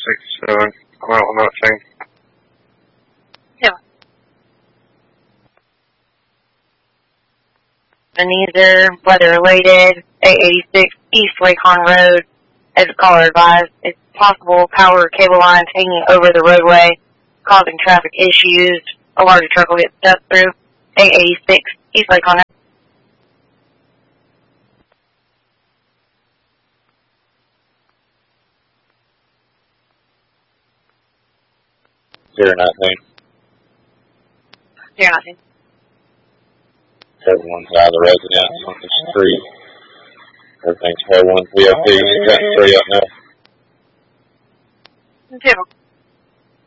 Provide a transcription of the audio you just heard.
67, well, I'm not saying. Yeah. Ebenezer, weather related, 886 East Wacon Road. As the caller advised, it's possible power cable lines hanging over the roadway, causing traffic issues. A larger truck will get stuck through. 886 East Wacon Road. 019. 019. Everyone's out of the residence on the street. Everything's code 1 VOP. You've got 3 up now. 0.